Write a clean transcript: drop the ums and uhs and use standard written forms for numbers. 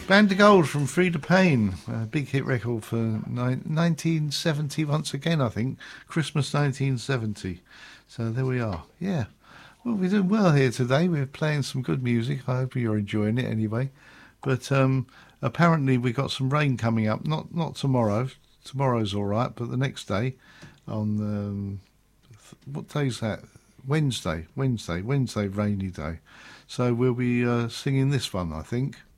Band of Gold from Frida Payne, a big hit record for 1970 once again, I think. Christmas 1970. So there we are. Yeah. Well, we're doing well here today. We're playing some good music. I hope you're enjoying it anyway. But apparently we've got some rain coming up. Not tomorrow. Tomorrow's all right, but the next day on... what day's that? Wednesday, rainy day. So we'll be singing this one, I think.